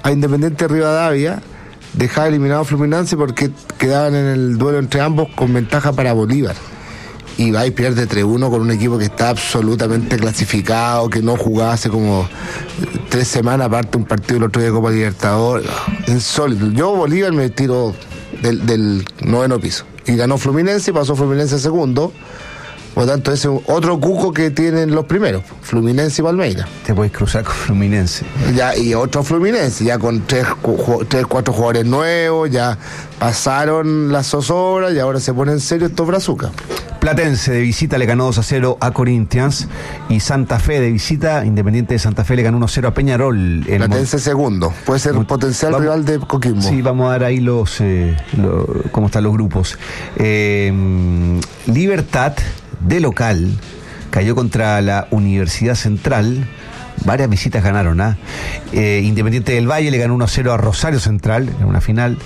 a Independiente Rivadavia, dejaba eliminado a Fluminense porque quedaban en el duelo entre ambos con ventaja para Bolívar. Y va y pierde 3-1 con un equipo que está absolutamente clasificado, que no jugaba hace como 3 semanas, aparte un partido el otro día de Copa Libertadores. Insólito. Yo Bolívar me tiro del 9º piso. Y ganó Fluminense, pasó Fluminense a segundo. Por lo tanto, ese es otro cuco que tienen los primeros, Fluminense y Palmeiras. Te puedes cruzar con Fluminense. Ya, y otro Fluminense, ya con 4 jugadores nuevos, ya pasaron las zozobras y ahora se pone en serio estos brazucas. Platense de visita le ganó 2-0 a Corinthians, y Santa Fe de visita, Independiente de Santa Fe le ganó 1-0 a Peñarol. Platense segundo, puede ser un potencial rival de Coquimbo. Sí, vamos a dar ahí cómo están los grupos. Libertad de local cayó contra la Universidad Central. Varias visitas ganaron, Independiente del Valle le ganó 1-0 a Rosario Central en una final.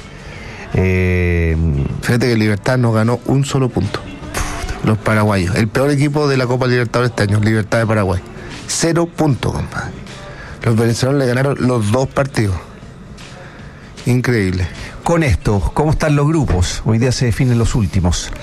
Fíjate que Libertad no ganó un solo punto. Los paraguayos, el peor equipo de la Copa Libertadores este año, Libertad de Paraguay. 0 puntos, compadre. Los venezolanos le ganaron los 2 partidos. Increíble. Con esto, ¿cómo están los grupos? Hoy día se definen los últimos.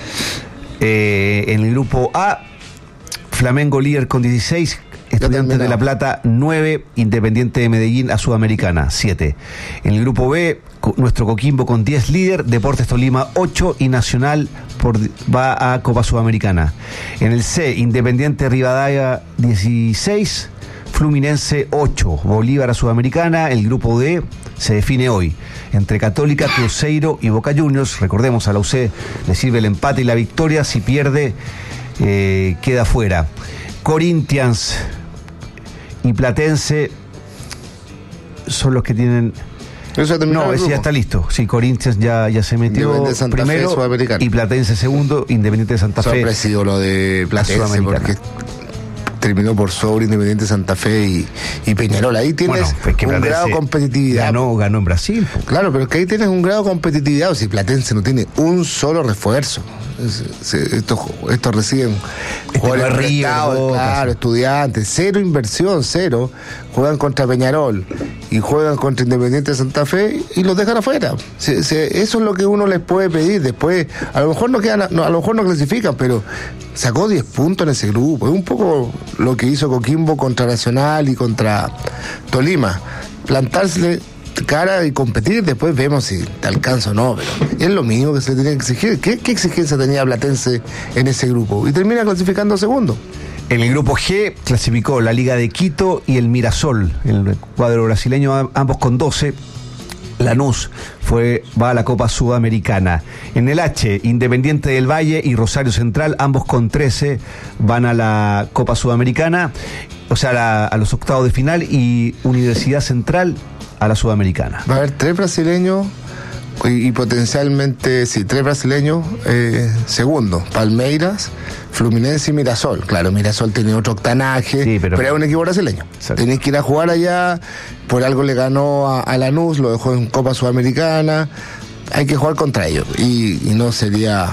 En el grupo A, Flamengo líder con 16, Estudiantes de La Plata 9, Independiente de Medellín a Sudamericana 7. En el grupo B, nuestro Coquimbo con 10 líder, Deportes Tolima 8 y Nacional va a Copa Sudamericana. En el C, Independiente Rivadavia 16, Fluminense 8, Bolívar a Sudamericana. El grupo D se define hoy entre Católica, Cruzeiro y Boca Juniors. Recordemos, a la UC le sirve el empate y la victoria. Si pierde, queda fuera. Corinthians y Platense son los que tienen... No, ese ya está listo. Sí, Corinthians ya se metió primero y Platense segundo, Independiente de Santa Fe. Sorpresivo lo de Platense porque terminó por sobre Independiente de Santa Fe y Peñarol. Ahí tienes un grado de competitividad. Ganó en Brasil. Claro, pero es que ahí tienes un grado de competitividad. O si Platense no tiene un solo refuerzo. Estos reciben jugadores prestados, claro, estudiantes, 0 inversión, 0. Juegan contra Peñarol y juegan contra Independiente de Santa Fe y los dejan afuera. Eso es lo que uno les puede pedir. Después, a lo mejor a lo mejor no clasifican, pero sacó 10 puntos en ese grupo. Es un poco lo que hizo Coquimbo contra Nacional y contra Tolima. Plantarse cara y competir, después vemos si te alcanza o no, pero es lo mínimo que se tenía que exigir. ¿Qué exigencia tenía Platense en ese grupo? Y termina clasificando segundo. En el grupo G clasificó la Liga de Quito y el Mirasol, el cuadro brasileño, ambos con 12. Lanús va a la Copa Sudamericana. En el H, Independiente del Valle y Rosario Central, ambos con 13, van a la Copa Sudamericana, o sea, a los octavos de final, y Universidad Central a la Sudamericana. Va a haber 3 brasileños y potencialmente, 3 brasileños, segundo, Palmeiras, Fluminense y Mirasol. Claro, Mirasol tiene otro octanaje, sí, pero es un equipo brasileño. Tenés que ir a jugar allá, por algo le ganó a Lanús, lo dejó en Copa Sudamericana, hay que jugar contra ellos y no sería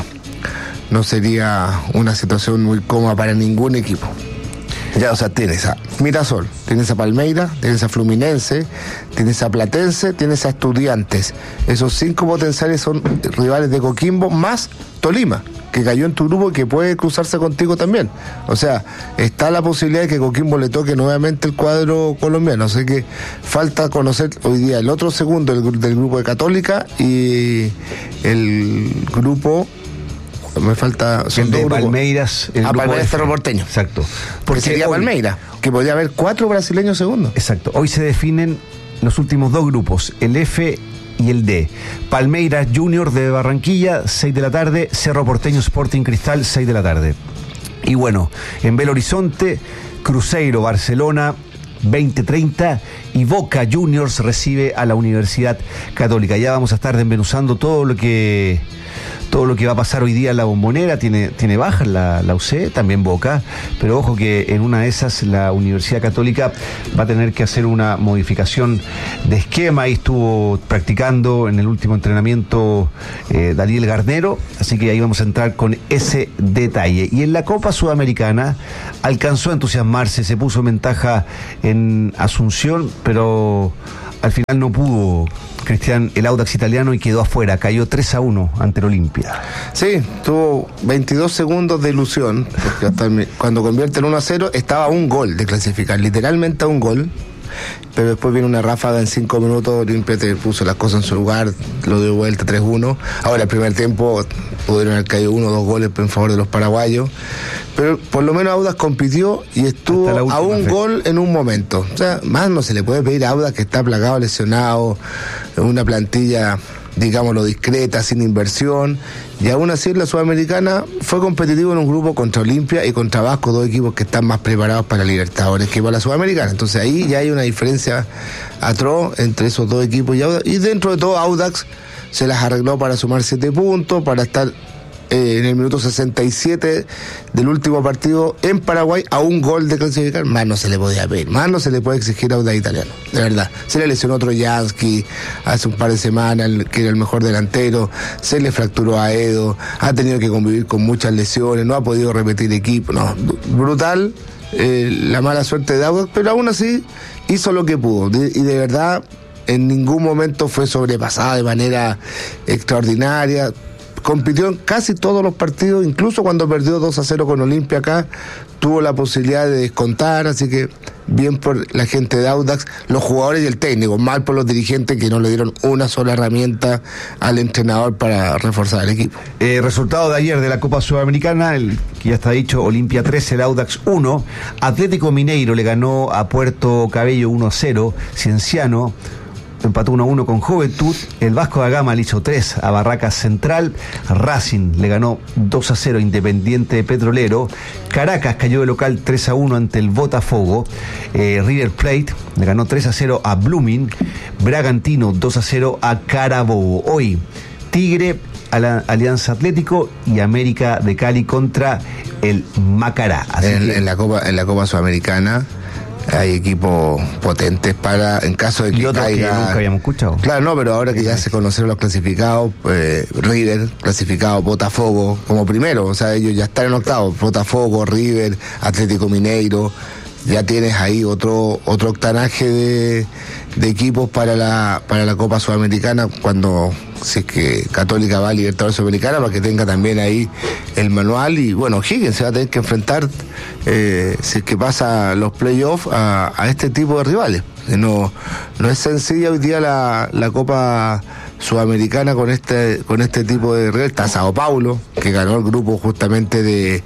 una situación muy cómoda para ningún equipo. Ya, o sea, tienes a Mirasol, tienes a Palmeiras, tienes a Fluminense, tienes a Platense, tienes a Estudiantes. Esos 5 potenciales son rivales de Coquimbo, más Tolima, que cayó en tu grupo y que puede cruzarse contigo también. O sea, está la posibilidad de que Coquimbo le toque nuevamente el cuadro colombiano. O sea que falta conocer hoy día el otro segundo del grupo de Católica y el grupo... Me falta... Son el de Palmeiras. Palmeiras Cerro Porteño. Exacto. Porque sería Palmeiras, que podría haber 4 brasileños segundos. Exacto. Hoy se definen los últimos 2 grupos, el F y el D. Palmeiras Junior de Barranquilla, 6 de la tarde. Cerro Porteño Sporting Cristal, 6 de la tarde. Y bueno, en Belo Horizonte, Cruzeiro Barcelona, 20:30, y Boca Juniors recibe a la Universidad Católica. Ya vamos a estar desmenuzando todo lo que va a pasar hoy día en la Bombonera. Tiene bajas la UC, también Boca, pero ojo que en una de esas la Universidad Católica va a tener que hacer una modificación de esquema, y estuvo practicando en el último entrenamiento Daniel Garnero, así que ahí vamos a entrar con ese detalle. Y en la Copa Sudamericana alcanzó a entusiasmarse, se puso en ventaja en Asunción, pero al final no pudo, Cristian, el Audax italiano y quedó afuera, cayó 3-1 ante el Olimpia. Sí, tuvo 22 segundos de ilusión, porque hasta cuando convierte el 1-0 estaba a un gol de clasificar, literalmente a un gol. Pero después viene una ráfaga en 5 minutos, Olimpia te puso las cosas en su lugar, lo dio vuelta 3-1. Ahora el primer tiempo pudieron haber caído 1 o 2 goles en favor de los paraguayos, pero por lo menos Audax compitió y estuvo a un gol en un momento. O sea, más no se le puede pedir a Audax, que está plagado, lesionado, una plantilla, digámoslo, discreta, sin inversión, y aún así en la Sudamericana fue competitivo en un grupo contra Olimpia y contra Vasco, dos equipos que están más preparados para Libertadores que para la Sudamericana. Entonces ahí ya hay una diferencia atroz entre esos dos equipos y dentro de todo Audax se las arregló para sumar 7 puntos, para estar en el minuto 67 del último partido en Paraguay a un gol de clasificar. Más no se le podía pedir, más no se le puede exigir a Audax italiano, de verdad. Se le lesionó otro Jansky hace un par de semanas, que era el mejor delantero, se le fracturó a Edo, ha tenido que convivir con muchas lesiones, no ha podido repetir equipo, no, brutal la mala suerte de Audax, pero aún así hizo lo que pudo, y de verdad en ningún momento fue sobrepasada de manera extraordinaria. Compitió en casi todos los partidos, incluso cuando perdió 2-0 con Olimpia acá, tuvo la posibilidad de descontar, así que bien por la gente de Audax, los jugadores y el técnico, mal por los dirigentes que no le dieron una sola herramienta al entrenador para reforzar el equipo. Resultado de ayer de la Copa Sudamericana, el que ya está dicho, Olimpia 3, el Audax 1, Atlético Mineiro le ganó a Puerto Cabello 1-0, Cienciano empató 1-1 con Juventud, el Vasco da Gama le hizo 3 a Barracas Central, Racing le ganó 2-0 a Independiente Petrolero, Caracas cayó de local 3-1 ante el Botafogo, River Plate le ganó 3-0 a Blooming, Bragantino 2-0 a Carabobo. Hoy Tigre a la Alianza Atlético y América de Cali contra el Macará. En la Copa Sudamericana hay equipos potentes para, en caso de que caiga, que nunca habíamos escuchado. Claro, no, pero ahora que ya se conocieron los clasificados, River clasificado, Botafogo como primero, o sea, ellos ya están en octavos, Botafogo, River, Atlético Mineiro, ya tienes ahí otro octanaje de equipos para la Copa Sudamericana, cuando si es que Católica va a Libertadores Sudamericana, para que tenga también ahí el manual. Y bueno, Higgins se va a tener que enfrentar, si es que pasa los playoffs, a este tipo de rivales. No es sencilla hoy día la Copa Sudamericana con este tipo de rivales. Está Sao Paulo, que ganó el grupo justamente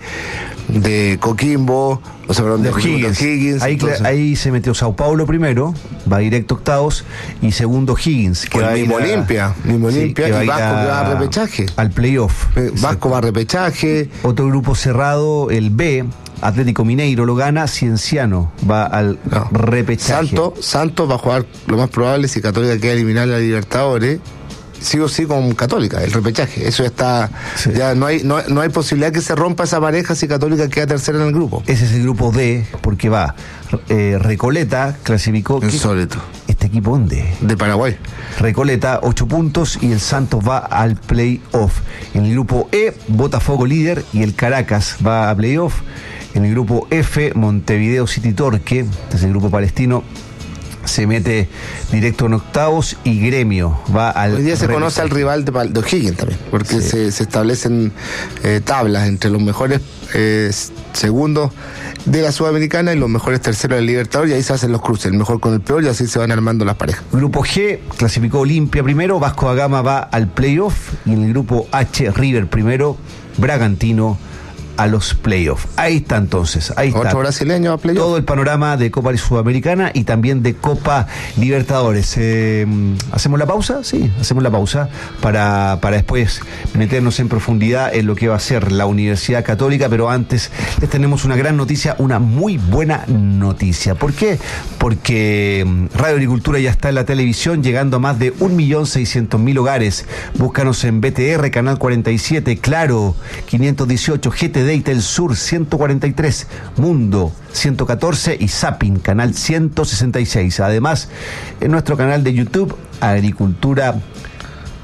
de Coquimbo, o sea, de Higgins. Ahí se metió Sao Paulo primero, va directo octavos, y segundo Higgins, que va mismo Olimpia, y Vasco que va a repechaje. Al playoff. Vasco va a repechaje. Otro grupo cerrado, el B, Atlético Mineiro lo gana, Cienciano va al repechaje. Santos va a jugar, lo más probable, si Católica queda eliminada de la Libertadores, sí o sí con Católica, el repechaje. Eso ya está, sí. Ya no hay posibilidad que se rompa esa pareja si Católica queda tercera en el grupo. Ese es el grupo D, porque va Recoleta, clasificó. Insólito. ¿Este equipo dónde? De Paraguay. Recoleta, 8 puntos, y el Santos va al play-off. En el grupo E, Botafogo líder, y el Caracas va a play-off. En el grupo F, Montevideo City Torque, este es el grupo palestino, se mete directo en octavos, y Gremio va al... Hoy día se conoce al rival de O'Higgins también, porque sí, se establecen tablas entre los mejores segundos de la Sudamericana y los mejores terceros del Libertador, y ahí se hacen los cruces, el mejor con el peor, y así se van armando las parejas. Grupo G, clasificó Olimpia primero, Vasco da Gama va al playoff, y en el grupo H, River primero, Bragantino a los playoffs. Ahí está entonces, ahí está. Otro brasileño a playoff. Todo el panorama de Copa Sudamericana y también de Copa Libertadores. ¿Hacemos la pausa? Sí, hacemos la pausa para después meternos en profundidad en lo que va a ser la Universidad Católica, pero antes les tenemos una gran noticia, una muy buena noticia. ¿Por qué? Porque Radio Agricultura ya está en la televisión, llegando a más de 1.600.000 hogares. Búscanos en BTR, Canal 47, Claro, 518, GTD y Telsur 143, Mundo 114 y Zapping, Canal 166. Además, en nuestro canal de YouTube, Agricultura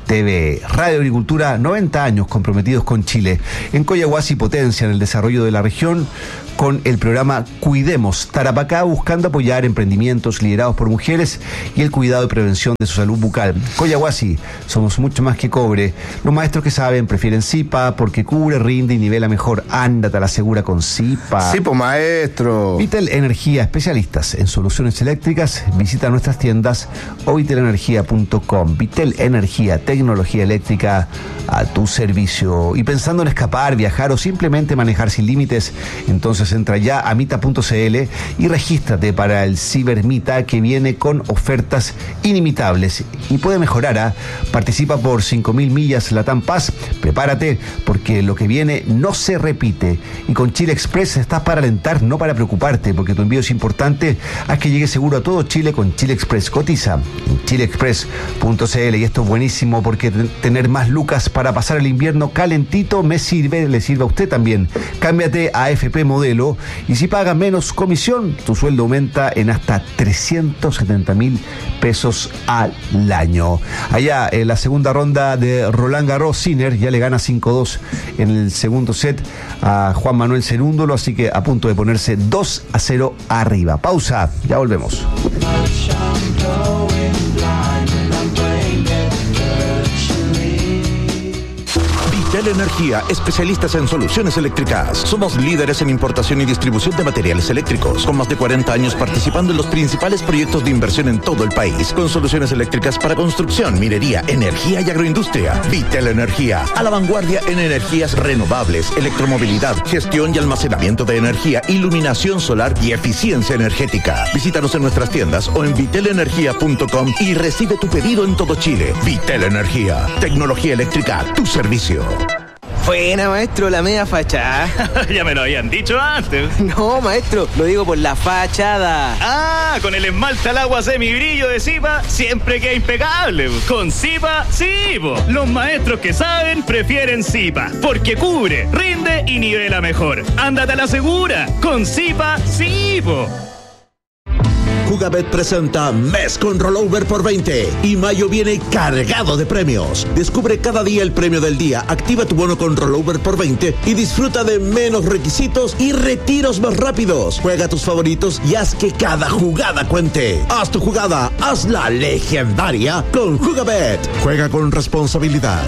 TV. Radio Agricultura, 90 años comprometidos con Chile. En Collahuasi potencian el desarrollo de la región con el programa Cuidemos Tarapacá, buscando apoyar emprendimientos liderados por mujeres y el cuidado y prevención de su salud bucal. Collahuasi, somos mucho más que cobre. Los maestros que saben prefieren Zipa porque cubre, rinde y nivela mejor. Ándate a la segura con Zipa. Sí, pues maestro. Vitel Energía, especialistas en soluciones eléctricas. Visita nuestras tiendas o vitelenergia.com. Vitel Energía, tecnología eléctrica a tu servicio. Y pensando en escapar, viajar o simplemente manejar sin límites, entonces entra ya a mita.cl y regístrate para el Cibermita, que viene con ofertas inimitables y puede mejorar. Participa por 5.000 millas Latam Pass. Prepárate porque lo que viene no se repite. Y con Chile Express estás para alentar, no para preocuparte, porque tu envío es importante. Haz que llegue seguro a todo Chile con Chile Express. Cotiza en chileexpress.cl. Y esto es buenísimo porque tener más lucas para pasar el invierno calentito me sirve, le sirve a usted también. Cámbiate a AFP Modelo y si pagas menos comisión, tu sueldo aumenta en hasta 370.000 pesos al año. Allá en la segunda ronda de Roland Garros, Sinner ya le gana 5-2 en el segundo set a Juan Manuel Cerúndolo, así que a punto de ponerse 2-0 arriba. Pausa, ya volvemos. Vitel Energía, especialistas en soluciones eléctricas. Somos líderes en importación y distribución de materiales eléctricos, con más de 40 años participando en los principales proyectos de inversión en todo el país, con soluciones eléctricas para construcción, minería, energía y agroindustria. Vitel Energía, a la vanguardia en energías renovables, electromovilidad, gestión y almacenamiento de energía, iluminación solar y eficiencia energética. Visítanos en nuestras tiendas o en vitelenergia.com y recibe tu pedido en todo Chile. Vitel Energía, tecnología eléctrica a tu servicio. Buena, maestro, la media fachada. Ya me lo habían dicho antes. No, maestro, lo digo por la fachada. Ah, con el esmalte al agua semibrillo de Zipa siempre queda impecable. Con Zipa, sí, po. Los maestros que saben prefieren Zipa, porque cubre, rinde y nivela mejor. Ándate a la segura. Con Zipa, sí, po. Jugabet presenta Mes con Rollover por 20 y mayo viene cargado de premios. Descubre cada día el premio del día, activa tu bono con Rollover por 20 y disfruta de menos requisitos y retiros más rápidos. Juega tus favoritos y haz que cada jugada cuente. Haz tu jugada, hazla legendaria con Jugabet. Juega con responsabilidad.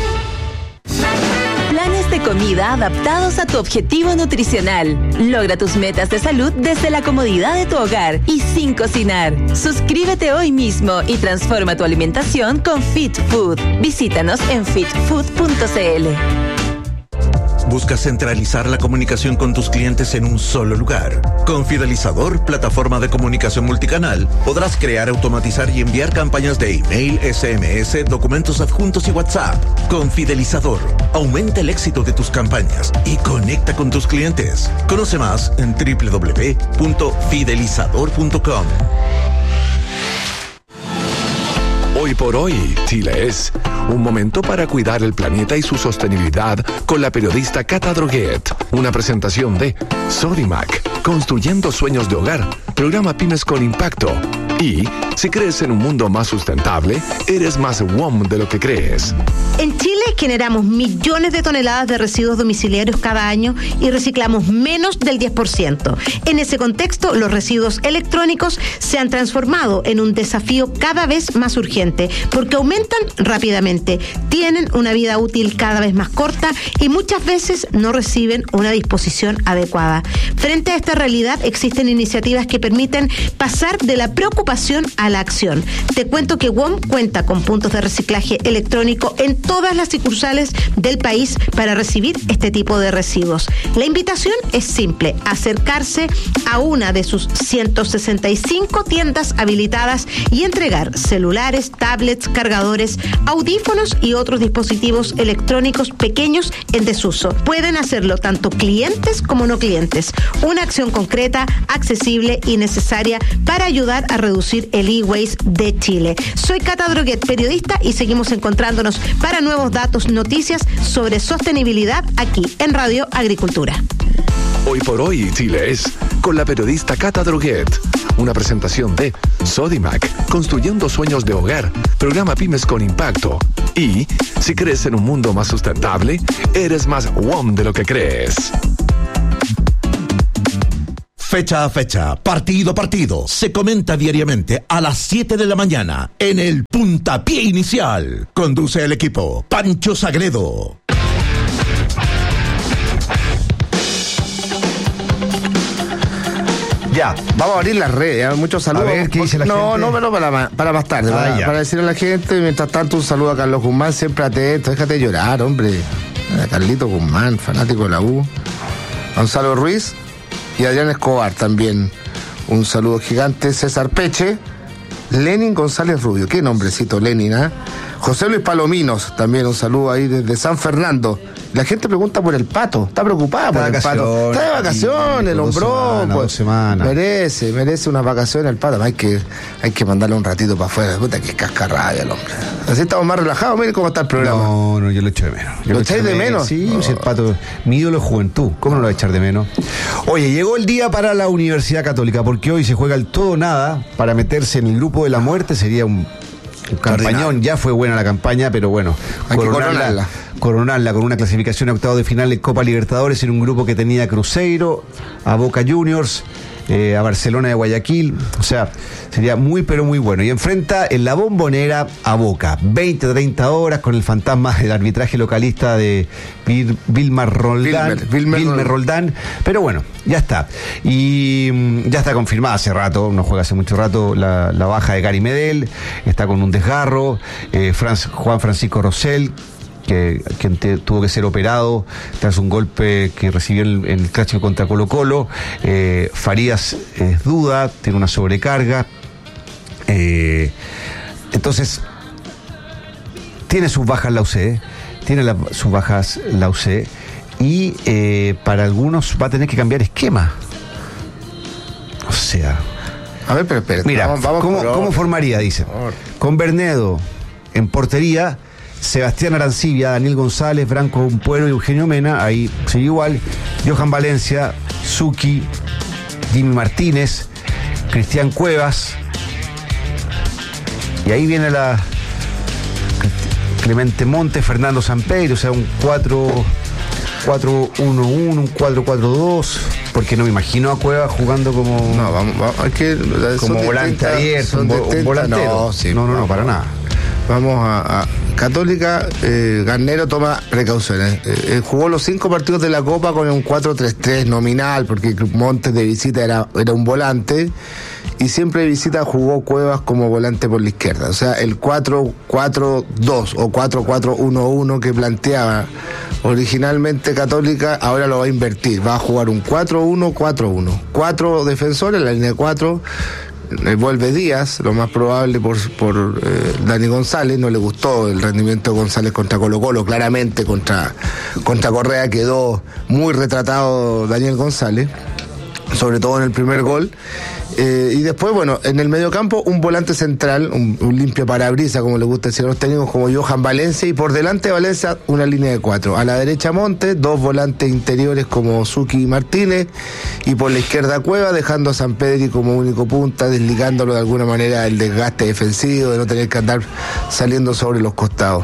Planes de comida adaptados a tu objetivo nutricional. Logra tus metas de salud desde la comodidad de tu hogar y sin cocinar. Suscríbete hoy mismo y transforma tu alimentación con Fit Food. Visítanos en fitfood.cl. ¿Buscas centralizar la comunicación con tus clientes en un solo lugar? Con Fidelizador, plataforma de comunicación multicanal, podrás crear, automatizar y enviar campañas de email, SMS, documentos adjuntos y WhatsApp. Con Fidelizador, aumenta el éxito de tus campañas y conecta con tus clientes. Conoce más en www.fidelizador.com. Hoy por hoy, Chile es un momento para cuidar el planeta y su sostenibilidad con la periodista Cata Droguet. Una presentación de Sodimac, construyendo sueños de hogar, programa Pymes con Impacto. Y si crees en un mundo más sustentable, eres más WOM de lo que crees. En Chile generamos millones de toneladas de residuos domiciliarios cada año y reciclamos menos del 10%. En ese contexto, los residuos electrónicos se han transformado en un desafío cada vez más urgente porque aumentan rápidamente, tienen una vida útil cada vez más corta y muchas veces no reciben una disposición adecuada. Frente a esta realidad, existen iniciativas que permiten pasar de la preocupación a la acción. Te cuento que WOM cuenta con puntos de reciclaje electrónico en todas las sucursales del país para recibir este tipo de residuos. La invitación es simple: acercarse a una de sus 165 tiendas habilitadas y entregar celulares, tablets, cargadores, audífonos y otros dispositivos electrónicos pequeños en desuso. Pueden hacerlo tanto clientes como no clientes. Una acción concreta, accesible y necesaria para ayudar a reducir el e-waste de Chile. Soy Cata Droguet, periodista, y seguimos encontrándonos para nuevos datos, noticias sobre sostenibilidad aquí en Radio Agricultura. Hoy por hoy, Chile es con la periodista Cata Droguet. Una presentación de Sodimac, construyendo sueños de hogar, programa Pymes con Impacto. Y, si crees en un mundo más sustentable, eres más WOM de lo que crees. Fecha a fecha, partido a partido, se comenta diariamente a las 7 de la mañana en el Puntapié Inicial. Conduce el equipo Pancho Sagredo. Ya, vamos a abrir las redes, muchos saludos. A ver, ¿qué dice la gente? No, pero para más tarde, para decirle a la gente. Mientras tanto, un saludo a Carlos Guzmán, siempre atento, déjate llorar, hombre. A Carlito Guzmán, fanático de la U. A Gonzalo Ruiz y a Adrián Escobar también. Un saludo gigante. César Peche, Lenin González Rubio, qué nombrecito Lenin, ¿eh? José Luis Palominos, también un saludo ahí desde San Fernando. La gente pregunta por el Pato, está preocupada por el Pato. Está de vacaciones, el hombrón. 2 semanas. Merece unas vacaciones el Pato. Hay que mandarle un ratito para afuera. Puta, que cascarrabia el hombre. Así estamos más relajados. Miren cómo está el programa. No, yo lo echo de menos. ¿Lo echáis de menos? Sí, si el Pato, mi ídolo de juventud. ¿Cómo no lo voy a echar de menos? Oye, llegó el día para la Universidad Católica, porque hoy se juega el todo o nada para meterse en el grupo de la muerte. Sería un campañón. Ya fue buena la campaña, pero bueno, hay coronarla con una clasificación a octavos de final en Copa Libertadores en un grupo que tenía a Cruzeiro, a Boca Juniors, a Barcelona de Guayaquil. O sea, sería muy pero muy bueno. Y enfrenta en la Bombonera a Boca, 20-30 horas, con el fantasma del arbitraje localista de Wilmer Roldán. Pero bueno, ya está. Y ya está confirmada hace rato, no juega hace mucho rato, la baja de Gary Medel. Está con un desgarro. Juan Francisco Rosell, quien tuvo que ser operado tras un golpe que recibió en el clásico contra Colo-Colo. Farías es duda, tiene una sobrecarga. Entonces, tiene sus bajas la UC, sus bajas la UC, y para algunos va a tener que cambiar esquema. O sea, a ver, pero espera. Mira, ¿cómo formaría? Dice, con Bernedo en portería, Sebastián Arancibia, Daniel González, Branco Umpuero y Eugenio Mena. Ahí sigue igual. Johan Valencia, Zucchi, Jimmy Martínez, Cristian Cuevas. Y ahí viene la Clemente Montes, Fernando Sampedri. O sea, un 4-1-1, un 4-4-2. Porque no me imagino a Cuevas jugando como. No, vamos como volante abierto, un volantero. No, para nada. Vamos a Católica. Garnero toma precauciones. Jugó los 5 partidos de la Copa con un 4-3-3 nominal, porque Montes de visita era un volante, y siempre de visita jugó Cuevas como volante por la izquierda. O sea, el 4-4-2 o 4-4-1-1 que planteaba originalmente Católica, ahora lo va a invertir. Va a jugar un 4-1-4-1. 4 defensores, la línea de 4. Vuelve Díaz, lo más probable por Dani González. No le gustó el rendimiento de González contra Colo-Colo, claramente contra Correa quedó muy retratado Daniel González, sobre todo en el primer gol. Y después, bueno, en el mediocampo un volante central, un limpio parabrisas, como le gusta decir a los técnicos, como Johan Valencia, y por delante de Valencia una línea de 4. A la derecha Montes, 2 volantes interiores como Zucchi y Martínez, y por la izquierda Cueva, dejando a Sampedri como único punta, desligándolo de alguna manera del desgaste defensivo, de no tener que andar saliendo sobre los costados.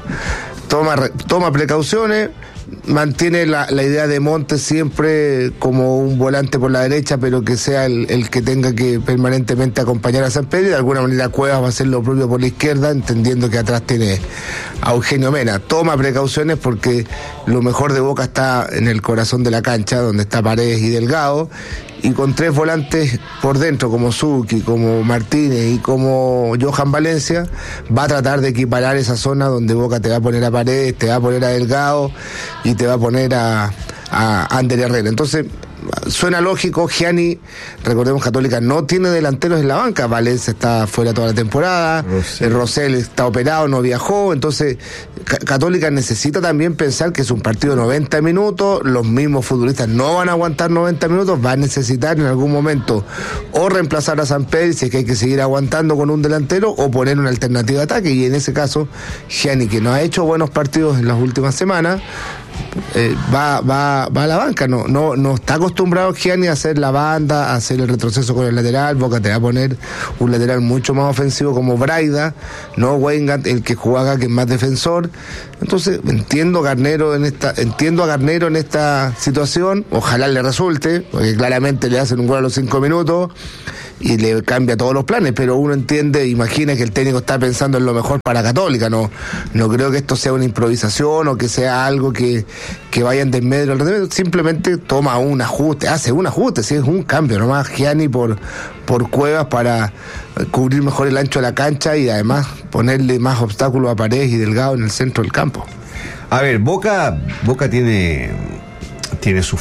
Toma precauciones. Mantiene la idea de Montes siempre como un volante por la derecha, pero que sea el que tenga que permanentemente acompañar a Sampedri. De alguna manera Cuevas va a hacer lo propio por la izquierda, entendiendo que atrás tiene a Eugenio Mena. Toma precauciones porque lo mejor de Boca está en el corazón de la cancha, donde está Paredes y Delgado, y con 3 volantes por dentro, como Zucchi, como Martínez y como Johan Valencia, va a tratar de equiparar esa zona donde Boca te va a poner a Paredes, te va a poner a Delgado y te va a poner a Ander Herrera. Entonces, suena lógico. Gianni, recordemos, Católica no tiene delanteros en la banca. Valencia está fuera toda la temporada, Rosell está operado, no viajó. Entonces, Católica necesita también pensar que es un partido de 90 minutos. Los mismos futbolistas no van a aguantar 90 minutos. Va a necesitar en algún momento o reemplazar a Sampedri, si es que hay que seguir aguantando con un delantero, o poner una alternativa de ataque. Y en ese caso, Gianni, que no ha hecho buenos partidos en las últimas semanas, va a la banca. No está acostumbrado Gianni a hacer la banda, a hacer el retroceso con el lateral. Boca te va a poner un lateral mucho más ofensivo como Braida, no Weingart, el que juega, que es más defensor. Entonces entiendo a Garnero en esta situación. Ojalá le resulte, porque claramente le hacen un gol a los 5 minutos y le cambia todos los planes, pero uno entiende, imagina que el técnico está pensando en lo mejor para Católica. No creo que esto sea una improvisación o que sea algo que vaya en desmedro, simplemente toma un ajuste, hace un ajuste, si es un cambio nomás Gianni por Cuevas para cubrir mejor el ancho de la cancha y además ponerle más obstáculos a Paredes y Delgado en el centro del campo. A ver, Boca tiene sus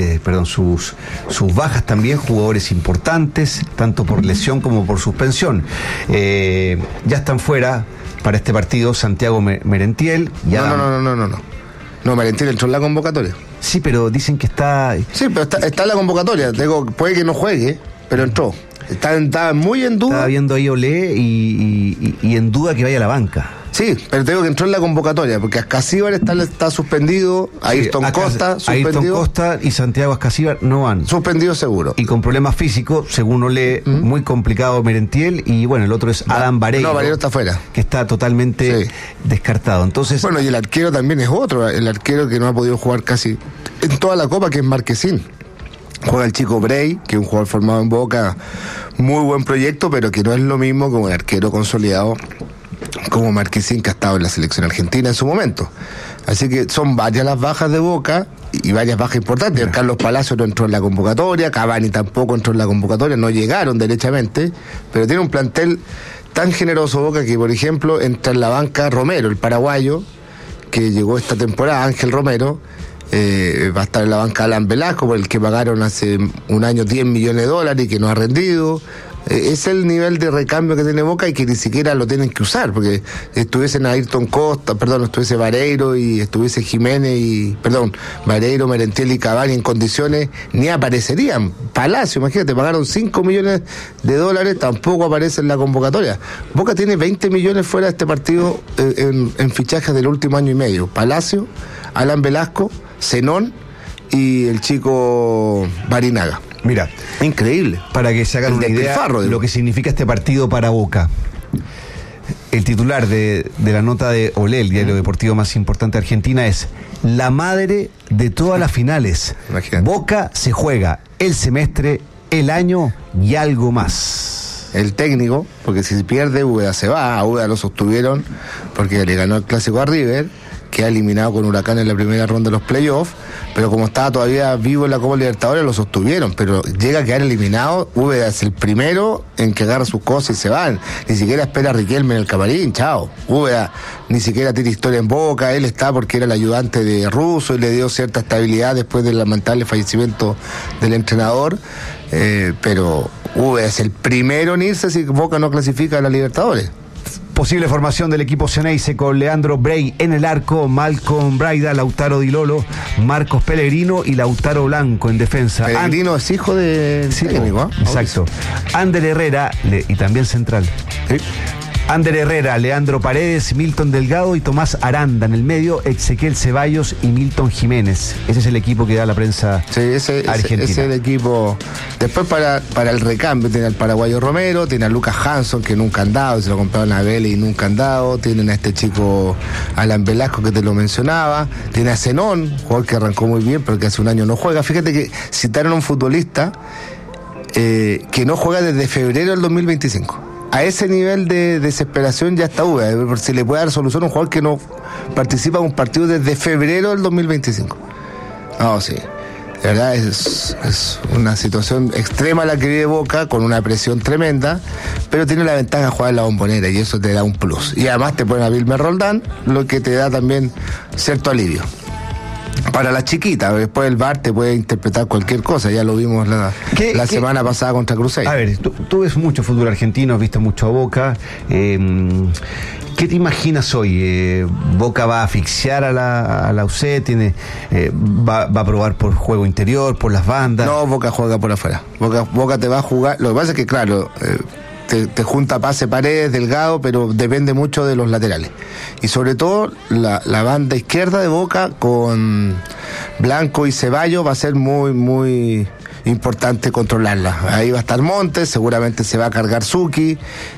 bajas también, jugadores importantes, tanto por lesión como por suspensión. Ya están fuera para este partido Santiago Merentiel. No, Merentiel entró en la convocatoria. Sí, pero dicen que está... Sí, pero está en la convocatoria. Digo, puede que no juegue, pero entró. Está muy en duda. Estaba viendo ahí Olé y en duda que vaya a la banca. Sí, pero te digo que entró en la convocatoria, porque Ascasíbar está suspendido, Ayrton Costa suspendido. Ayrton Costa y Santiago Ascasíbar no van. Suspendido seguro. Y con problemas físicos, según Olé, muy complicado Merentiel, y bueno, el otro es Adam Vareiro. No, Vareiro está fuera. Que está totalmente descartado. Entonces, bueno, y el arquero también es otro, el arquero que no ha podido jugar casi en toda la Copa, que es Marquesín. Juega el chico Bray, que es un jugador formado en Boca, muy buen proyecto, pero que no es lo mismo como el arquero consolidado como Marquesín, que ha estado en la selección argentina en su momento. Así que son varias las bajas de Boca y varias bajas importantes. Carlos Palacio no entró en la convocatoria, Cavani tampoco entró en la convocatoria, no llegaron derechamente, pero tiene un plantel tan generoso Boca que, por ejemplo, entra en la banca Romero, el paraguayo, que llegó esta temporada, Ángel Romero. Va a estar en la banca Alan Velasco, por el que pagaron hace un año $10 millones y que no ha rendido. Es el nivel de recambio que tiene Boca y que ni siquiera lo tienen que usar, porque estuviesen Ayrton Costa, estuviese Vareiro y estuviese Jiménez Vareiro, Merentiel y Cavani en condiciones, ni aparecerían. Palacio, imagínate, pagaron $5 millones, tampoco aparece en la convocatoria. Boca tiene 20 millones fuera de este partido en fichajes del último año y medio. Palacio, Alan Velasco, Zenón y el chico Barinaga. Mira, increíble. Para que se hagan una idea de lo que significa este partido para Boca. El titular de la nota de Olé, el diario deportivo más importante de Argentina, es: la madre de todas las finales. Imagínate. Boca se juega el semestre, el año y algo más. El técnico, porque si pierde Úbeda se va, a Úbeda lo sostuvieron porque le ganó el clásico a River, queda eliminado con Huracán en la primera ronda de los playoffs, pero como estaba todavía vivo en la Copa Libertadores lo sostuvieron, pero llega a quedar eliminado. Úbeda es el primero en que agarra sus cosas y se van, ni siquiera espera a Riquelme en el camarín, chao. Úbeda ni siquiera tiene historia en Boca, él está porque era el ayudante de Russo y le dio cierta estabilidad después del lamentable fallecimiento del entrenador, pero Úbeda es el primero en irse si Boca no clasifica a la Libertadores. Posible formación del equipo Ceneice con Leandro Bray en el arco, Malcolm Braida, Lautaro Di Lolo, Marcos Pellegrino y Lautaro Blanco en defensa. Pellegrino es hijo de técnico, ¿eh? Exacto. Ander Herrera y también central. ¿Sí? Ander Herrera, Leandro Paredes, Milton Delgado y Tomás Aranda en el medio, Ezequiel Ceballos y Milton Jiménez. Ese es el equipo que da la prensa argentina. Ese es el equipo. Después para el recambio tiene al paraguayo Romero, tiene a Lucas Hanson, que nunca han dado, se lo compraron a Vélez y nunca han dado, tienen a este chico Alan Velasco que te lo mencionaba, tiene a Zenón, jugador que arrancó muy bien pero que hace un año no juega. Fíjate que citaron a un futbolista que no juega desde febrero del 2025. A ese nivel de desesperación ya está Úbeda, por si le puede dar solución a un jugador que no participa en un partido desde febrero del 2025. No, sí. De verdad es una situación extrema la que vive Boca, con una presión tremenda, pero tiene la ventaja de jugar en la Bombonera y eso te da un plus. Y además te ponen a Wilmer Roldán, lo que te da también cierto alivio. Para la chiquita, después el VAR te puede interpretar cualquier cosa, ya lo vimos la semana pasada contra Cruzeiro. A ver, tú ves mucho fútbol argentino, has visto mucho a Boca. ¿Qué te imaginas hoy? ¿Boca va a asfixiar a la UC? ¿Va a probar por juego interior, por las bandas? No, Boca juega por afuera. Boca te va a jugar. Lo que pasa es que, claro, te junta pase Paredes, Delgado, pero depende mucho de los laterales. Y sobre todo la banda izquierda de Boca con Blanco y Ceballos va a ser muy, muy importante controlarla. Ahí va a estar Montes, seguramente se va a cargar Zucchi,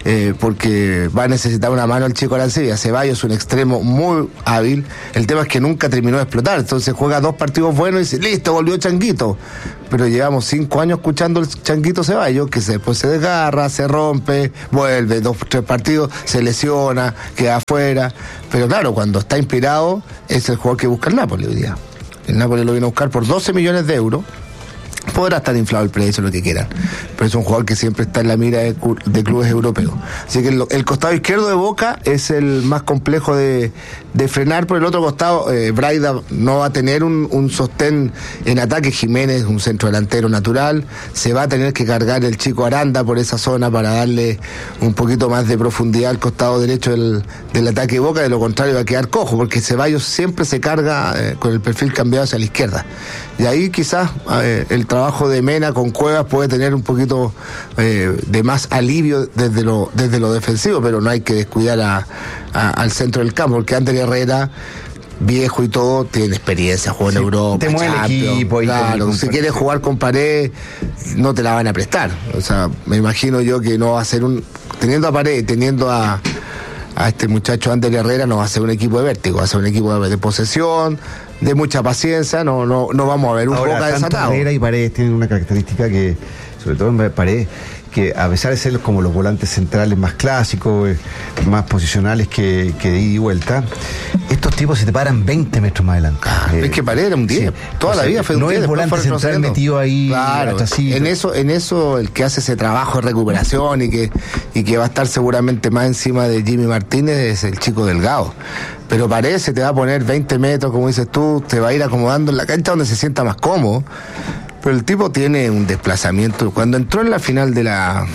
porque va a necesitar una mano el chico Arancibia. Ceballos es un extremo muy hábil, el tema es que nunca terminó de explotar, entonces juega 2 partidos buenos y dice, listo, volvió Changuito, pero llevamos 5 años escuchando el Changuito Ceballos, que después se desgarra, se rompe, vuelve 2 o 3 partidos, se lesiona, queda afuera, pero claro, cuando está inspirado es el jugador que busca el Napoli hoy día. El Napoli lo viene a buscar por 12 millones de euros. Podrá estar inflado el precio, lo que quieran, pero es un jugador que siempre está en la mira de clubes europeos. Así que el costado izquierdo de Boca es el más complejo de frenar. Por el otro costado, Braida no va a tener un sostén en ataque. Jiménez, un centro delantero natural, se va a tener que cargar el chico Aranda por esa zona para darle un poquito más de profundidad al costado derecho del ataque de Boca. De lo contrario va a quedar cojo, porque Ceballos siempre se carga con el perfil cambiado hacia la izquierda, y ahí quizás el trabajo de Mena con Cuevas puede tener un poquito de más alivio desde lo defensivo, pero no hay que descuidar al centro del campo, porque Ander Herrera, viejo y todo, tiene experiencia, juega en Europa, te mueve el equipo, claro, si quieres jugar con Paredes no te la van a prestar. O sea, me imagino yo que no va a ser teniendo a Paredes, teniendo a este muchacho Ander Herrera, no va a ser un equipo de vértigo, va a ser un equipo de posesión, de mucha paciencia. No vamos a ver un Boca desatado. Herrera y Paredes tienen una característica que, sobre todo en Paredes, que a pesar de ser como los volantes centrales más clásicos, más posicionales que de ida y vuelta, estos tipos se te paran 20 metros más adelante. Es que Paredes era un 10, toda la vida fue un 10. No es volante central metido ahí. Claro, en eso el que hace ese trabajo de recuperación y que va a estar seguramente más encima de Jimmy Martínez es el chico Delgado. Pero Paredes se te va a poner 20 metros, como dices tú, te va a ir acomodando en la cancha donde se sienta más cómodo. Pero el tipo tiene un desplazamiento. Cuando entró en la final de la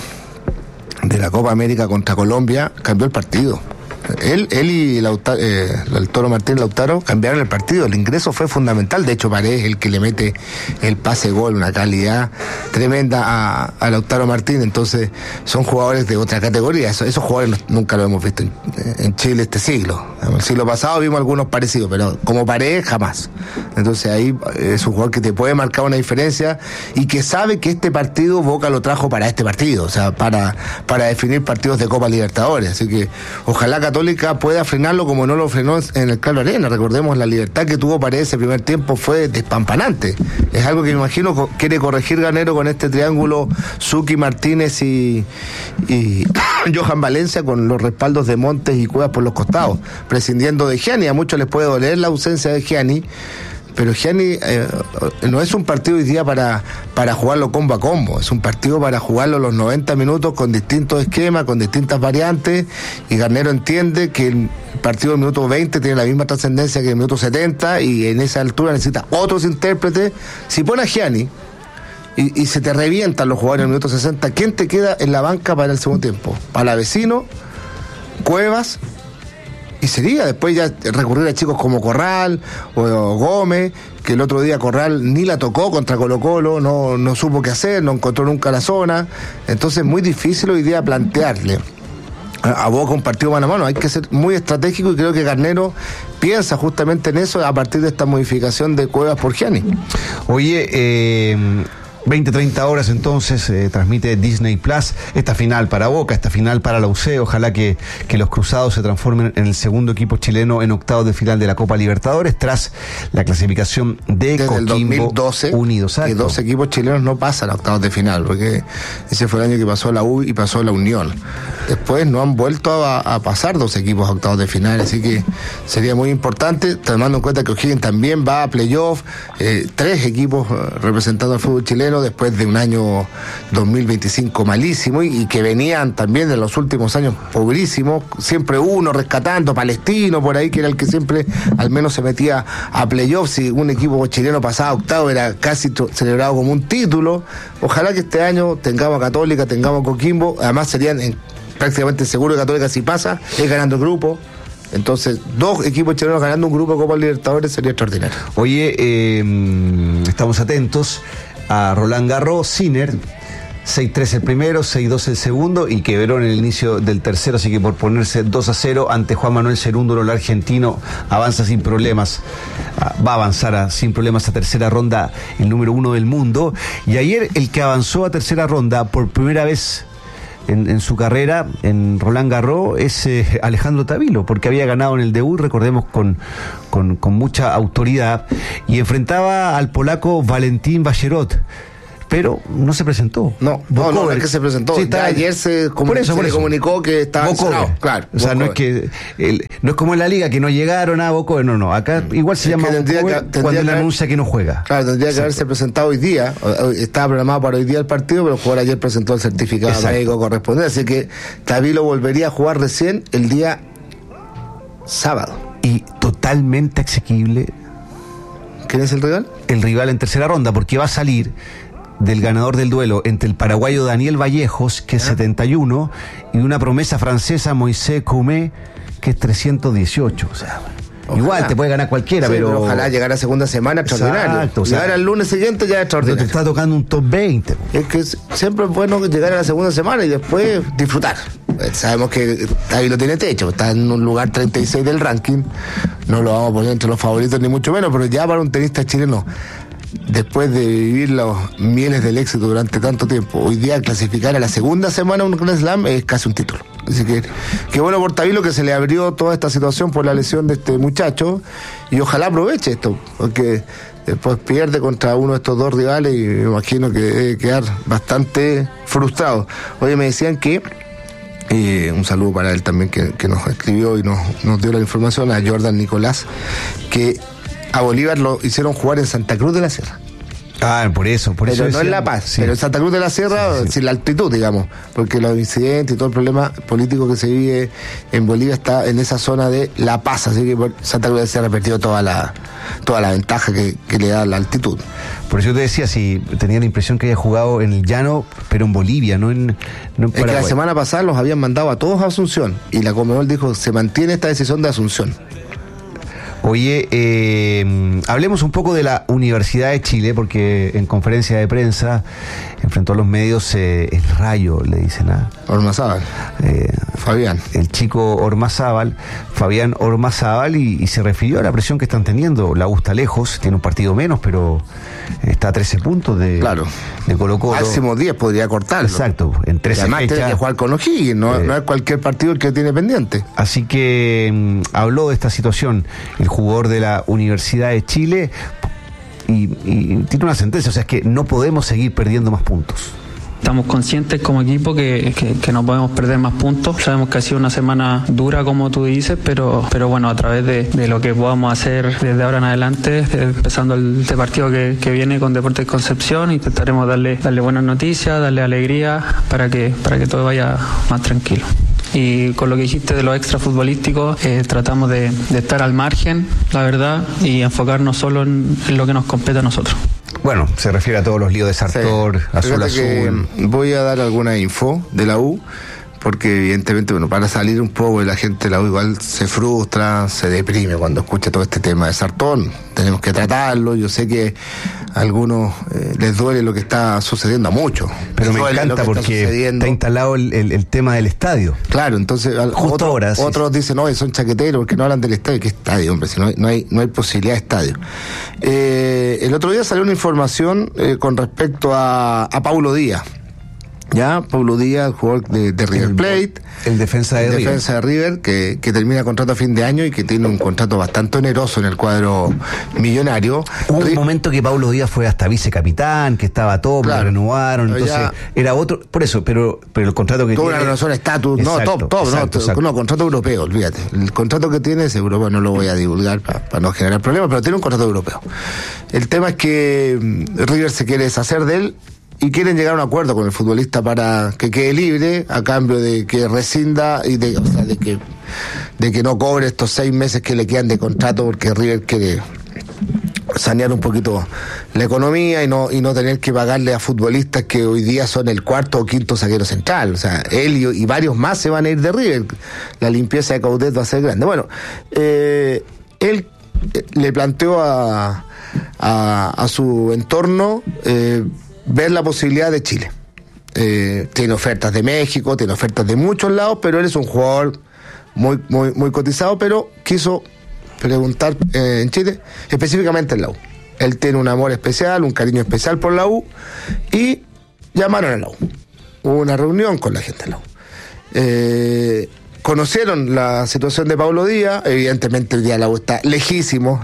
Copa América contra Colombia, cambió el partido. Él y el Toro Martínez Lautaro cambiaron el partido. El ingreso fue fundamental. De hecho, Paredes es el que le mete el pase-gol, una calidad tremenda a Lautaro Martínez. Entonces, son jugadores de otra categoría. Esos jugadores nunca lo hemos visto en Chile este siglo. El siglo pasado vimos algunos parecidos, pero como Paredes, jamás. Entonces, ahí es un jugador que te puede marcar una diferencia y que sabe que este partido Boca lo trajo para este partido, o sea, para definir partidos de Copa Libertadores. Así que ojalá Católica pueda frenarlo como no lo frenó en el Carlos Arena. Recordemos, la libertad que tuvo Paredes ese primer tiempo fue despampanante. Es algo que me imagino quiere corregir Garnero con este triángulo Zucchi, Martínez y Johan Valencia, con los respaldos de Montes y Cuevas por los costados, prescindiendo de Gianni. A muchos les puede doler la ausencia de Gianni, pero Gianni no es un partido hoy día para jugarlo combo a combo, es un partido para jugarlo los 90 minutos con distintos esquemas, con distintas variantes, y Garnero entiende que el partido del minuto 20 tiene la misma trascendencia que el minuto 70, y en esa altura necesita otros intérpretes. Si pone a Gianni y se te revientan los jugadores en el minuto 60, ¿quién te queda en la banca para el segundo tiempo? Palavecino, Cuevas, y sería después ya recurrir a chicos como Corral o Gómez, que el otro día Corral ni la tocó contra Colo-Colo, no supo qué hacer, no encontró nunca la zona. Entonces es muy difícil hoy día plantearle a Boca un partido mano a mano. Hay que ser muy estratégico, y creo que Garnero piensa justamente en eso a partir de esta modificación de Cuevas por Gianni. Oye, 20-30 horas entonces transmite Disney Plus esta final para Boca, esta final para la UC. Ojalá que los cruzados se transformen en el segundo equipo chileno en octavos de final de la Copa Libertadores tras la clasificación de desde Coquimbo el 2012, Unidos. Que 2 equipos chilenos no pasan a octavos de final, porque ese fue el año que pasó la U y pasó la Unión. Después no han vuelto a pasar 2 equipos a octavos de final, así que sería muy importante, tomando en cuenta que O'Higgins también va a playoff, 3 equipos representando al fútbol chileno después de un año 2025 malísimo, y que venían también de los últimos años pobrísimos, siempre uno rescatando, Palestino por ahí, que era el que siempre al menos se metía a playoffs. Si un equipo chileno pasaba a octavo era casi celebrado como un título. Ojalá que este año tengamos a Católica, tengamos a Coquimbo, además serían prácticamente seguro que Católica, si pasa, es ganando el grupo. Entonces, 2 equipos chilenos ganando un grupo de Copa Libertadores sería extraordinario. Oye, estamos atentos a Roland Garros. Sinner 6-3 el primero, 6-2 el segundo y quebró en el inicio del tercero, así que por ponerse 2-0 ante Juan Manuel Cerúndolo, el argentino avanza sin problemas, va a avanzar sin problemas a tercera ronda, el número 1 del mundo. Y ayer el que avanzó a tercera ronda por primera vez en su carrera en Roland Garros es Alejandro Tavilo, porque había ganado en el debut, recordemos, con mucha autoridad, y enfrentaba al polaco Valentín Bajerot, pero no se presentó. No, es que se presentó. Sí, ayer se le comunicó que estaba sancionado. Claro. O sea, no es como en la liga que no llegaron a Bocover, no. Acá igual se llama Bocover cuando él anuncia que no juega. Claro, tendría que haberse presentado hoy día. Estaba programado para hoy día el partido, pero el jugador ayer presentó el certificado médico correspondiente, así que Tavilo volvería a jugar recién el día sábado. Y totalmente asequible. ¿Quién es el rival? El rival en tercera ronda, porque va a salir del ganador del duelo entre el paraguayo Daniel Vallejos, que es 71, y una promesa francesa, Moisés Coumé, que es 318. O sea, ojalá. Igual te puede ganar cualquiera, pero ojalá llegar a segunda semana extraordinario. Exacto, llegar al lunes siguiente ya es extraordinario. Te está tocando un top 20. Es que siempre es bueno llegar a la segunda semana y después disfrutar. Sabemos que ahí lo tiene techo, está en un lugar 36 del ranking, no lo vamos a poner entre los favoritos ni mucho menos, pero ya para un tenista chileno, después de vivir los mieles del éxito durante tanto tiempo, hoy día clasificar a la segunda semana un Grand Slam es casi un título. Así que qué bueno por Tavilo, que se le abrió toda esta situación por la lesión de este muchacho, y ojalá aproveche esto, porque después pierde contra uno de estos dos rivales y me imagino que debe quedar bastante frustrado. Oye, me decían que un saludo para él también, que nos escribió y nos dio la información, a Jordan Nicolás, que a Bolívar lo hicieron jugar en Santa Cruz de la Sierra. Por eso. Pero no en La Paz, sí. Pero en Santa Cruz de la Sierra, sin la altitud, digamos, porque los incidentes y todo el problema político que se vive en Bolivia está en esa zona de La Paz, así que Santa Cruz de la Sierra ha perdido toda la ventaja que le da la altitud. Por eso yo te decía, si tenía la impresión que había jugado en el llano, pero en Bolivia, no en Paraguay. Es que la semana pasada los habían mandado a todos a Asunción, y la Conmebol dijo, se mantiene esta decisión de Asunción. Oye, hablemos un poco de la Universidad de Chile, porque en conferencia de prensa enfrentó a los medios el Rayo, le dicen a Ormazábal, Fabián. El chico Ormazábal, Fabián Ormazábal, y se refirió a la presión que están teniendo. La U está lejos, tiene un partido menos, pero está a 13 puntos de Colo-Colo. Máximo 10 podría cortarlo. Exacto, en 13 además fechas. Tiene que jugar con O'Higgins, no es cualquier partido el que tiene pendiente. Así que habló de esta situación el jugador de la Universidad de Chile y tiene una sentencia, o sea, es que no podemos seguir perdiendo más puntos. Estamos conscientes como equipo que no podemos perder más puntos. Sabemos que ha sido una semana dura, como tú dices, pero bueno, a través de lo que podamos hacer desde ahora en adelante, empezando este partido que viene con Deportes Concepción, intentaremos darle buenas noticias, darle alegría para que todo vaya más tranquilo. Y con lo que dijiste de los extra futbolísticos, tratamos de estar al margen, la verdad, y enfocarnos solo en lo que nos compete a nosotros. Bueno, se refiere a todos los líos de Sartor, Azul. Voy a dar alguna info de la U, porque evidentemente, para salir un poco de la gente de la U igual se frustra, se deprime cuando escucha todo este tema de Sartor. Tenemos que tratarlo, yo sé que a algunos les duele lo que está sucediendo, a muchos. Pero me encanta porque está instalado el tema del estadio. Claro, entonces otros dicen, no, son chaqueteros porque no hablan del estadio. ¿Qué estadio, hombre? Si no hay posibilidad de estadio. El otro día salió una información con respecto a Paulo Díaz. Ya, Paulo Díaz, jugador de River Plate, el defensa de River, que termina contrato a fin de año y que tiene un contrato bastante oneroso en el cuadro millonario. Hubo un momento que Paulo Díaz fue hasta vicecapitán, que estaba top, lo renovaron, entonces era otro, por eso, pero el contrato que tuvo tiene... una renovación estatus, contrato europeo, olvídate. El contrato que tiene es europeo, no lo voy a divulgar para no generar problemas, pero tiene un contrato europeo. El tema es que River se quiere deshacer de él y quieren llegar a un acuerdo con el futbolista para que quede libre, a cambio de que rescinda y de que no cobre estos 6 meses que le quedan de contrato, porque River quiere sanear un poquito la economía y no tener que pagarle a futbolistas que hoy día son el cuarto o quinto zaguero central. O sea, él y varios más se van a ir de River. La limpieza de Caudet va a ser grande. Bueno, él le planteó a su entorno ver la posibilidad de Chile. tiene ofertas de México, tiene ofertas de muchos lados, pero él es un jugador muy cotizado, pero quiso preguntar en Chile, específicamente en la U. Él tiene un amor especial, un cariño especial por la U, y llamaron a la U. Hubo una reunión con la gente de la U. Conocieron la situación de Pablo Díaz. Evidentemente el día de la U está lejísimo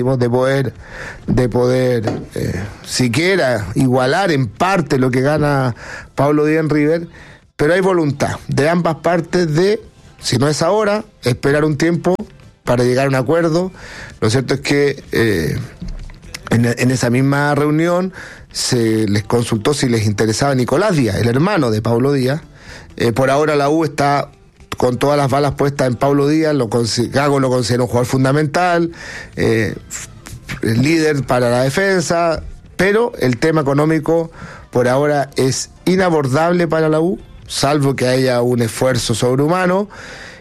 de poder siquiera igualar en parte lo que gana Pablo Díaz en River, pero hay voluntad de ambas partes de, si no es ahora, esperar un tiempo para llegar a un acuerdo. Lo cierto es que en esa misma reunión se les consultó si les interesaba Nicolás Díaz, el hermano de Pablo Díaz. Por ahora la U está con todas las balas puestas en Pablo Díaz. Gago lo considera un jugador fundamental, líder para la defensa, pero el tema económico por ahora inabordable para la U, salvo que haya un esfuerzo sobrehumano,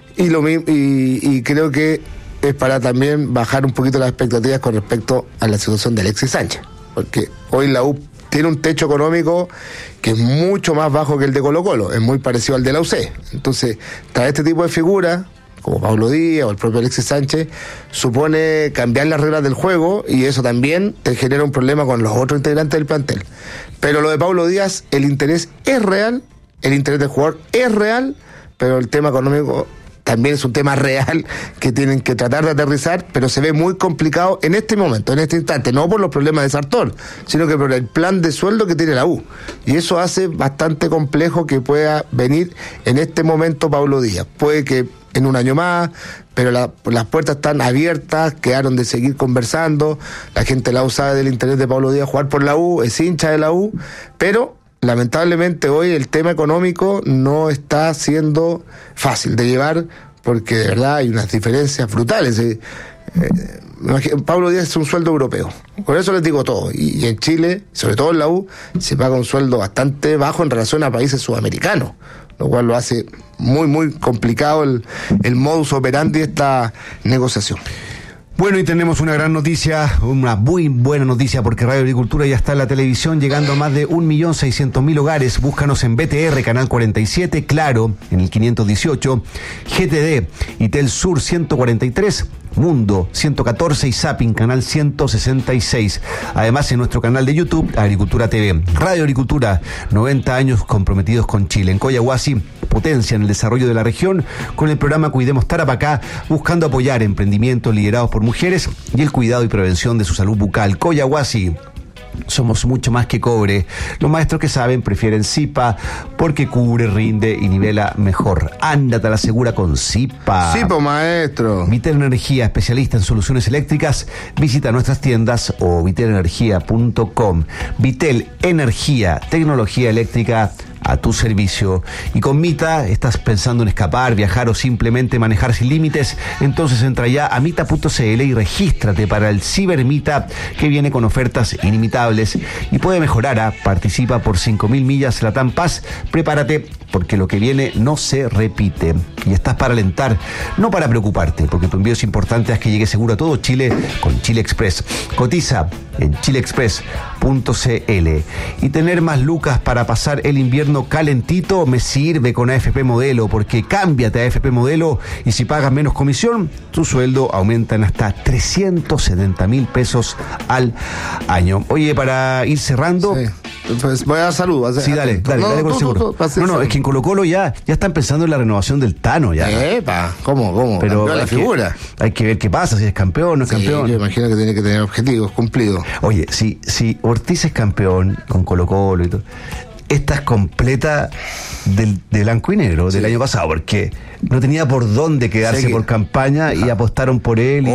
y creo que es para también bajar un poquito las expectativas con respecto a la situación de Alexis Sánchez, porque hoy la U tiene un techo económico que es mucho más bajo que el de Colo-Colo, es muy parecido al de la UC. Entonces, traer este tipo de figuras, como Pablo Díaz o el propio Alexis Sánchez, supone cambiar las reglas del juego, y eso también te genera un problema con los otros integrantes del plantel. Pero lo de Pablo Díaz, el interés es real, el interés del jugador es real, pero el tema económico también es un tema real que tienen que tratar de aterrizar, pero se ve muy complicado en este momento, en este instante, no por los problemas de Sartor, sino que por el plan de sueldo que tiene la U. Y eso hace bastante complejo que pueda venir en este momento Pablo Díaz. Puede que en un año más, pero las puertas están abiertas, quedaron de seguir conversando. La gente de la U sabe del interés de Pablo Díaz jugar por la U, es hincha de la U, pero lamentablemente hoy el tema económico no está siendo fácil de llevar, porque de verdad hay unas diferencias brutales. Pablo Díaz es un sueldo europeo, por eso les digo todo, y en Chile, sobre todo en la U, se paga un sueldo bastante bajo en relación a países sudamericanos, lo cual lo hace muy complicado el modus operandi de esta negociación. Bueno, y tenemos una gran noticia, una muy buena noticia, porque Radio Agricultura ya está en la televisión, llegando a más de 1.600.000 hogares. Búscanos en BTR, Canal 47, Claro, en el 518, GTD y Telsur 143, Mundo 114 y Zapping, Canal 166. Además, en nuestro canal de YouTube, Agricultura TV. Radio Agricultura, 90 años comprometidos con Chile. En Coyahuasi, potencia en el desarrollo de la región, con el programa Cuidemos Tarapacá, buscando apoyar emprendimientos liderados por mujeres y el cuidado y prevención de su salud bucal. Coyahuasi, somos mucho más que cobre. Los maestros que saben prefieren Zipa, porque cubre, rinde y nivela mejor. Ándate a la segura con Zipa. Zipa, maestro. Vitel Energía, especialista en soluciones eléctricas. Visita nuestras tiendas o vitelenergia.com. Vitel Energía, tecnología eléctrica a tu servicio. Y con Mita, ¿estás pensando en escapar, viajar o simplemente manejar sin límites? Entonces entra ya a mita.cl y regístrate para el Cibermita, que viene con ofertas ilimitables y puede mejorar. Participa por 5.000 millas Latam Paz. Prepárate, porque lo que viene no se repite. Y estás para alentar, no para preocuparte, porque tu envío es importante. Haz que llegue seguro a todo Chile con Chile Express. Cotiza en chileexpress.cl. Y tener más lucas para pasar el invierno calentito me sirve con AFP Modelo, porque cámbiate a AFP Modelo y si pagas menos comisión, tu sueldo aumenta en hasta 370.000 pesos al año. Oye, para ir cerrando... Sí. Pues voy a dar saludos. Sí, dale con seguro. No, es que en Colo-Colo ya están pensando en la renovación del Tano ya. ¿Cómo? Pero la figura. Hay que ver qué pasa, si es campeón, no es campeón. Yo imagino que tiene que tener objetivos cumplidos. Oye, si Ortiz es campeón con Colo-Colo y todo, esta es completa del blanco y negro del año pasado, porque no tenía por dónde quedarse por campaña y apostaron por él.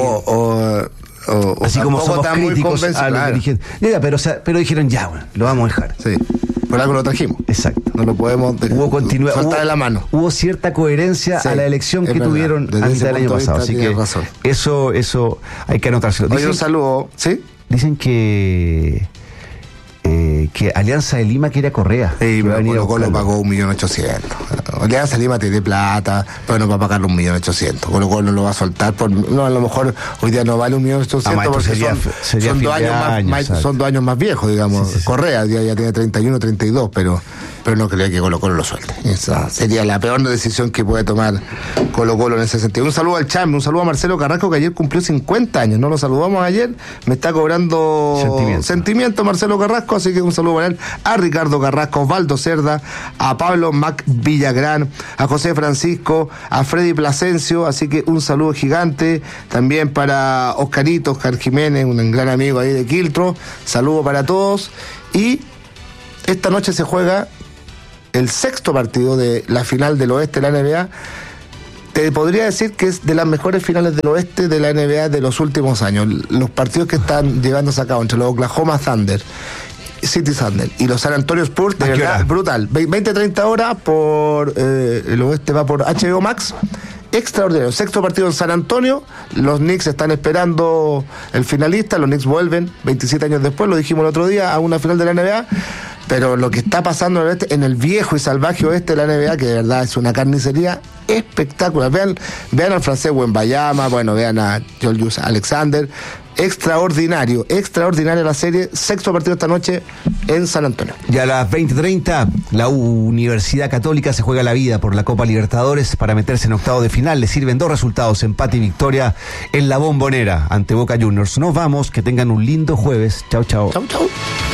Así como somos críticos a los dirigentes. Pero dijeron, bueno, lo vamos a dejar. Sí, por algo lo trajimos. Exacto. No lo podemos soltar de la mano. Hubo cierta coherencia a la elección que tuvieron antes del año pasado. Así que eso hay que anotárselo. Oye, un saludo. ¿Sí? Dicen que Alianza de Lima quiere a Correa. Sí, pero Colo-Colo pagó 1.800.000. Alianza Lima tiene plata, pero no va a pagar 1.800.000, con lo cual no lo va a soltar. No, a lo mejor hoy día no vale 1.800.000 porque son 2 años más viejos, digamos. Sí. Correa ya tiene 31, 32, pero no creo que Colo-Colo lo suelte. Esa sería la peor decisión que puede tomar Colo-Colo en ese sentido. Un saludo al Chambre, un saludo a Marcelo Carrasco, que ayer cumplió 50 años. No lo saludamos ayer, me está cobrando sentimiento Marcelo Carrasco, así que un saludo para él. A Ricardo Carrasco, Osvaldo Cerda, a Pablo Mac Villagrán, a José Francisco, a Freddy Plasencio, así que un saludo gigante. También para Oscar Jiménez, un gran amigo ahí de Quiltro. Saludo para todos. Y esta noche se juega el 6º partido de la final del oeste de la NBA. Te podría decir que es de las mejores finales del oeste de la NBA de los últimos años. Los partidos que están llevándose a cabo entre los Oklahoma Thunder, City Thunder y los San Antonio Spurs, de verdad, brutal. 20-30 horas por el oeste, va por HBO Max. Extraordinario. 6º partido en San Antonio. Los Knicks están esperando el finalista. Los Knicks vuelven 27 años después, lo dijimos el otro día, a una final de la NBA. Pero lo que está pasando en el viejo y salvaje oeste de la NBA, que de verdad es una carnicería espectacular. Vean al francés Wembanyama, vean a Julius Alexander. Extraordinaria la serie. 6º partido esta noche en San Antonio. Y a las 20:30 la Universidad Católica se juega la vida por la Copa Libertadores para meterse en octavo de final. Le sirven 2 resultados, empate y victoria en la Bombonera ante Boca Juniors. Nos vamos, que tengan un lindo jueves. Chau.